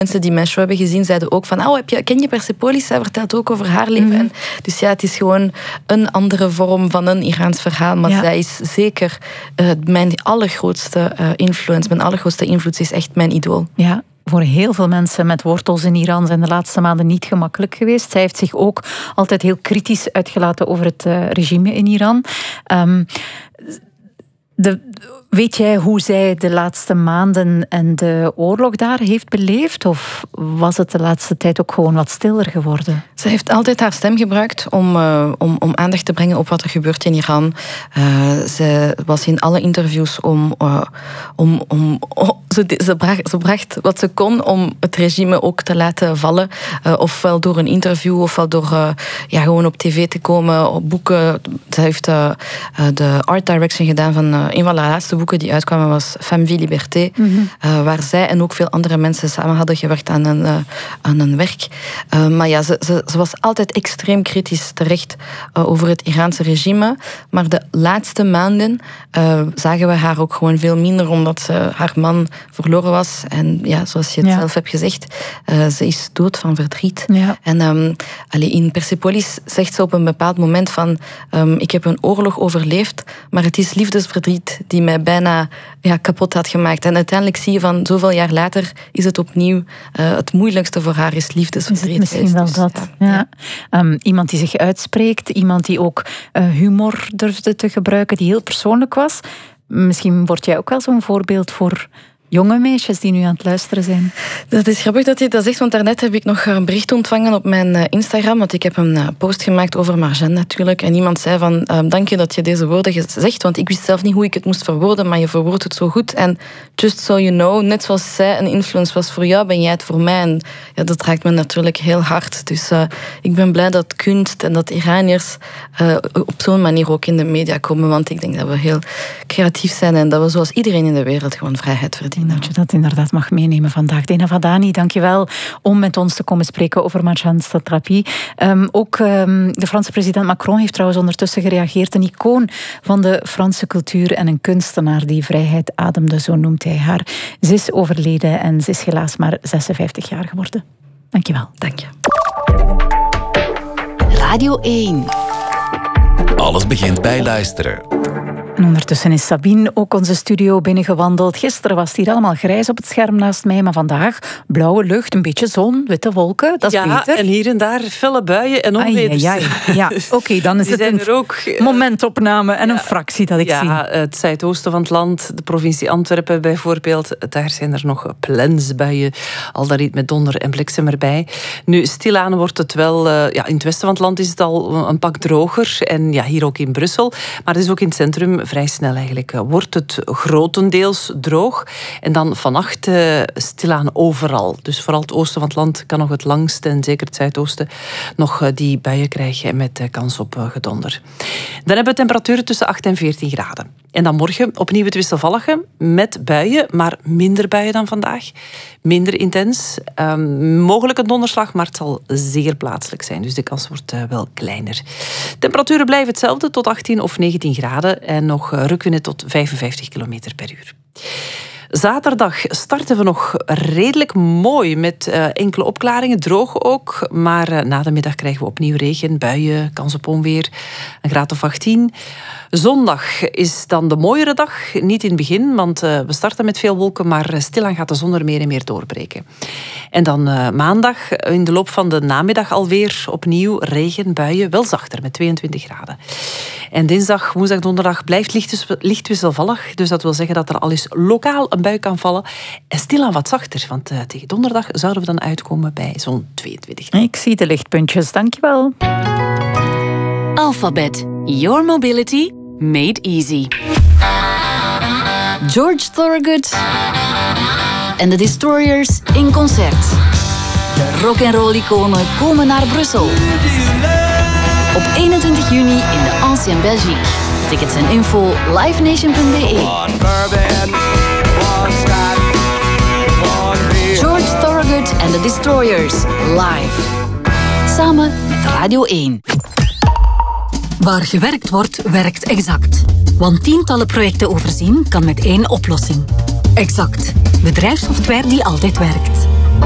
Mensen die mijn show hebben gezien, zeiden ook van ken je Persepolis? Zij vertelt ook over haar leven. En dus ja, het is gewoon een andere vorm van een Iraans verhaal. Maar zij is zeker mijn allergrootste influence. Mijn allergrootste invloed is echt mijn idool. Ja. Voor heel veel mensen met wortels in Iran zijn de laatste maanden niet gemakkelijk geweest. Zij heeft zich ook altijd heel kritisch uitgelaten over het regime in Iran. Weet jij hoe zij de laatste maanden en de oorlog daar heeft beleefd? Of was het de laatste tijd ook gewoon wat stiller geworden? Ze heeft altijd haar stem gebruikt om aandacht te brengen op wat er gebeurt in Iran. Ze was in alle interviews ze bracht wat ze kon om het regime ook te laten vallen. Ofwel door een interview, ofwel door gewoon op tv te komen, op boeken. Ze heeft de art direction gedaan van een van de laatste boeken die uitkwamen was Femme, Vie, Liberté. Waar zij en ook veel andere mensen samen hadden gewerkt aan een werk. Maar ja, ze was altijd extreem kritisch terecht over het Iraanse regime. Maar de laatste maanden zagen we haar ook gewoon veel minder, omdat haar man verloren was. En ja, zoals je het zelf hebt gezegd, ze is dood van verdriet. Ja. En in Persepolis zegt ze op een bepaald moment van ik heb een oorlog overleefd, maar het is liefdesverdriet die mij bijna kapot had gemaakt. En uiteindelijk zie je van zoveel jaar later is het opnieuw het moeilijkste voor haar is liefdesverdriet. Misschien wel dat. Ja. Iemand die zich uitspreekt, iemand die ook humor durfde te gebruiken, die heel persoonlijk was. Misschien word jij ook wel zo'n voorbeeld voor jonge meisjes die nu aan het luisteren zijn. Dat is grappig dat je dat zegt, want daarnet heb ik nog een bericht ontvangen op mijn Instagram, want ik heb een post gemaakt over Marjane natuurlijk. En iemand zei van, dank je dat je deze woorden zegt, want ik wist zelf niet hoe ik het moest verwoorden, maar je verwoordt het zo goed. En just so you know, net zoals zij een influence was voor jou, ben jij het voor mij. En ja, dat raakt me natuurlijk heel hard. Dus ik ben blij dat kunst en dat Iraniërs op zo'n manier ook in de media komen, want ik denk dat we heel creatief zijn en dat we zoals iedereen in de wereld gewoon vrijheid verdienen. Dat je dat inderdaad mag meenemen vandaag. Dena Vadani, dank je wel om met ons te komen spreken over Marjane Satrapi. Ook de Franse president Macron heeft trouwens ondertussen gereageerd. Een icoon van de Franse cultuur en een kunstenaar die vrijheid ademde, zo noemt hij haar. Ze is overleden en ze is helaas maar 56 jaar geworden. Dank je wel. Dank je. Radio 1. Alles begint bij luisteren. En ondertussen is Sabine ook onze studio binnengewandeld. Gisteren was het hier allemaal grijs op het scherm naast mij, maar vandaag blauwe lucht, een beetje zon, witte wolken, dat is beter. Ja, en hier en daar felle buien en onweders. Ja, oké, dan is het een momentopname en een fractie dat ik zie. Ja, het zuidoosten van het land, de provincie Antwerpen bijvoorbeeld, daar zijn er nog plensbuien, al daar niet met donder en bliksem erbij. Nu, stilaan wordt het wel, in het westen van het land is het al een pak droger en ja, hier ook in Brussel, maar het is ook in het centrum vrij snel eigenlijk wordt het grotendeels droog. En dan vannacht stilaan overal. Dus vooral het oosten van het land kan nog het langste en zeker het zuidoosten nog die buien krijgen met kans op gedonder. Dan hebben we temperaturen tussen 8 en 14 graden. En dan morgen opnieuw het wisselvallige met buien, maar minder buien dan vandaag. Minder intens. Mogelijk een donderslag, maar het zal zeer plaatselijk zijn. Dus de kans wordt wel kleiner. Temperaturen blijven hetzelfde tot 18 of 19 graden. En nog rukwinden tot 55 km per uur. Zaterdag starten we nog redelijk mooi met enkele opklaringen, droog ook. Maar na de middag krijgen we opnieuw regen, buien, kans op onweer, een graad of 18. Zondag is dan de mooiere dag. Niet in het begin, want we starten met veel wolken, maar stilaan gaat de zon er meer en meer doorbreken. En dan maandag, in de loop van de namiddag alweer opnieuw regen, buien, wel zachter met 22 graden. En dinsdag, woensdag, donderdag blijft licht wisselvallig. Dus dat wil zeggen dat er al eens lokaal een bui kan vallen. En stilaan wat zachter, want tegen donderdag zouden we dan uitkomen bij zo'n 22 graden. Ik zie de lichtpuntjes, dankjewel. Alphabet. Your mobility made easy. George Thorogood en de Destroyers in concert. De rock'n'roll-iconen komen naar Brussel. Op 21 juni in de Ancien Belgique. Tickets en info livenation.be. George Thorogood en de Destroyers live. Samen met Radio 1. Waar gewerkt wordt, werkt Exact. Want tientallen projecten overzien kan met één oplossing. Exact. Bedrijfssoftware die altijd werkt.